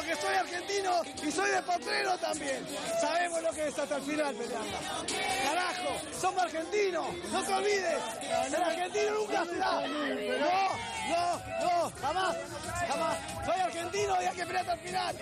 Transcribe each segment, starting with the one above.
porque soy argentino y soy de Potrero también. Sabemos lo que es hasta el final peleando. Carajo, somos argentinos, no te olvides. El argentino nunca se da. No, jamás. Soy argentino y hay que pelear hasta el final.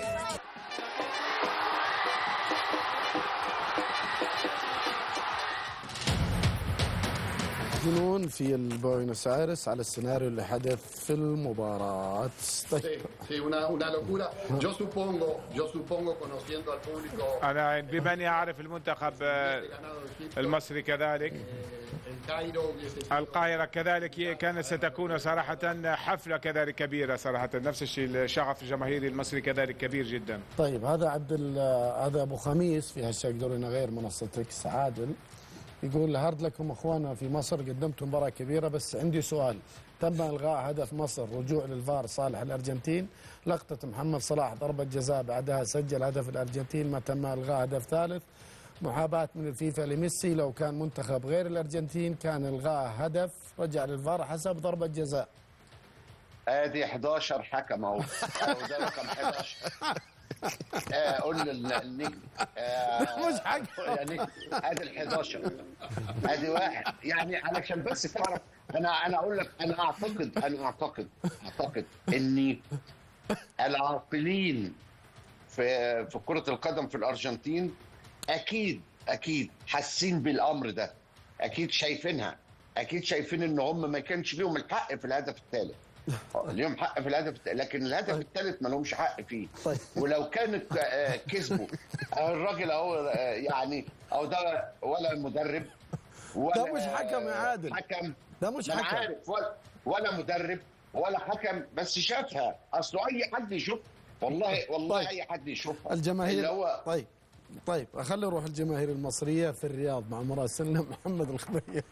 جنون في البوينوس ايرس على السيناريو اللي حدث في المباراة. Sí, una locura. Yo supongo conociendo al público. أنا بما أني أعرف المنتخب المصري كذلك القاهرة كذلك كانت ستكون صراحة حفلة كذلك كبيرة صراحة، نفس الشيء الشغف الجماهيري المصري كذلك كبير جدا. طيب هذا هذا أبو خميس في هاشتاج دورنا غير منصة إكس عادل يقول هارد لكم اخواننا في مصر، قدمتم مباراة كبيرة بس عندي سؤال، تم الغاء هدف مصر رجوع للفار صالح الارجنتين، لقطة محمد صلاح ضربة جزاء بعدها سجل هدف الارجنتين، ما تم الغاء هدف ثالث، محاباة من الفيفا لميسي، لو كان منتخب غير الارجنتين كان الغاء هدف رجع للفار حسب ضربة جزاء. ادي 11 حكم اهو، ده رقم 11. قول النجم مش حاجة يعني ادي ال 11 ادي واحد، يعني علشان بس تعرف. انا اقول لك، انا اعتقد ان العاقلين في كرة القدم في الارجنتين اكيد حاسين بالامر ده، اكيد شايفين ان هم ما كانش ليهم الحق في الهدف الثالث. اليوم حق في الهدف، لكن الهدف الثالث ما لهمش حق فيه. ولو كانت كسبوا الراجل اهو، يعني اهو ده ولا مدرب ولا ده مش حكم يا عادل، ده مش حكم، عارف ولا مدرب ولا حكم، بس شافها. اصله اي حد يشوف، والله اي حد يشوفها. الجماهير هو طيب اخلي اروح الجماهير المصريه في الرياض مع مراسلنا محمد الخضير.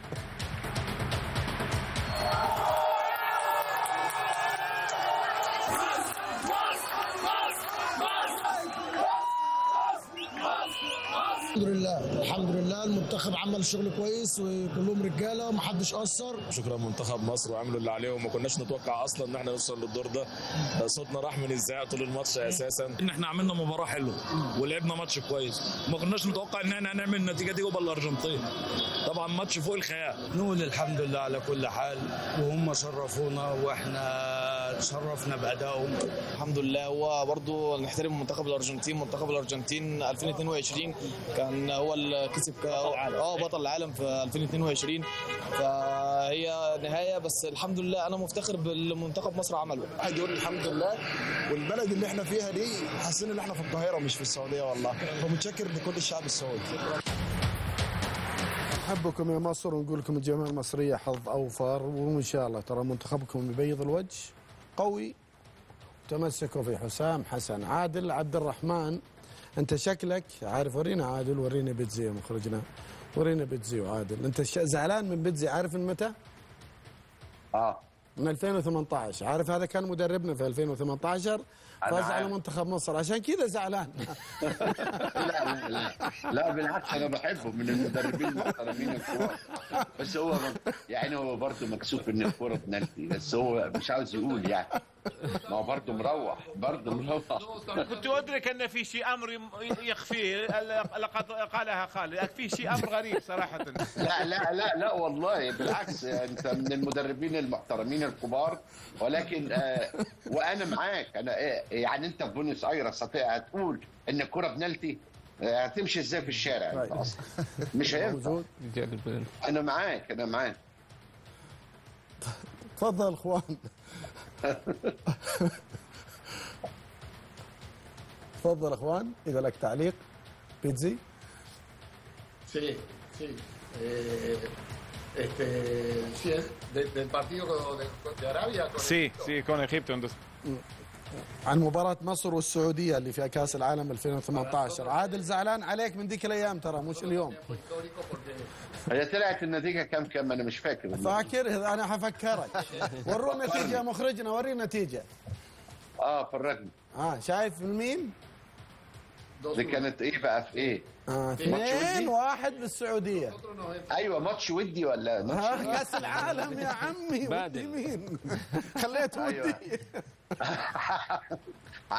الحمد لله المنتخب عمل شغل كويس وكلهم رجاله ومحدش قصر. شكرا منتخب مصر، وعملوا اللي عليهم، ما كناش نتوقع اصلا ان احنا نوصل للدور ده. صوتنا راح من الزعاق طول الماتش اساسا. ان احنا عملنا مباراه حلوه ولعبنا ماتش كويس، ما كناش نتوقع ان احنا هنعمل النتيجه دي قبل الارجنتين. طبعا ماتش فوق الخيال. نقول الحمد لله على كل حال، وهم شرفونا واحنا تشرفنا بادائهم. الحمد لله. هو برضه نحترم منتخب الارجنتين 2022 كان هو اللي كسب بطل العالم في 2022، فهي نهايه. بس الحمد لله انا مفتخر بالمنتخب مصر عمله. واحد يقول الحمد لله، والبلد اللي احنا فيها دي حاسين ان احنا في القاهره مش في السعوديه والله، ومتشكر لكل الشعب السعودي. نحبكم يا مصر ونقول لكم الجماهير المصريه حظ اوفر، وان شاء الله ترى منتخبكم يبيض الوجه قوي. تمسكوا في حسام حسن. عادل عبد الرحمن، انت شكلك عارف، ورينا عادل، ورينا بيتزي يا مخرجنا، ورينا بيتزي. وعادل انت زعلان من بيتزي، عارف من متى؟ من 2018. عارف هذا كان مدربنا في 2018 فاز على منتخب مصر، عشان كذا زعلان. لا بالعكس، انا بحبه، من المدربين المحترمين الكبار. بس هو برضه مكسوف ان الكوره بنالتي، بس هو مش عاوز يقول يعني. ما هو برضه مروح. كنت أدرك أن في شيء أمر يخفيه، لقد قالها خالد، في شيء أمر غريب صراحة. لا والله بالعكس، أنت من المدربين المحترمين الكبار، ولكن وأنا معاك. أنا يعني أنت في بونس آيرس هتقول إن الكرة بنالتي، هتمشي إزاي في الشارع أنت أصلا؟ مش هينفع. أنا معاك. تفضل اخوان. تفضل اخوان، اذا لك تعليق. بيتزي. Sí, del partido de Arabia. Sí, con Egipto. عن مباراة مصر والسعودية اللي فيها كأس العالم 2018. عادل زعلان عليك من ذيك الأيام ترى، مش اليوم. هي طلعت النتيجة كم أنا مش فاكر. فاكر؟ أنا حفكرك. ورونا النتيجة يا مخرجنا، ورينا النتيجة. فرجني. شايف من مين؟ دي كانت ايه بقى في ايه؟ 2-1 بالسعودية. ايوه ماتش ودي ولا ماتش كأس العالم يا عمي. ودي مين؟ خليته ودي.